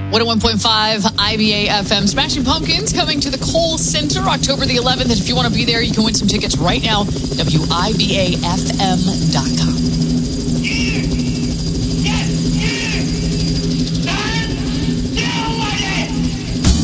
101.5 IBA FM. Smashing Pumpkins coming to the Kohl Center October the 11th. And if you want to be there, you can win some tickets right now. WIBAFM.com.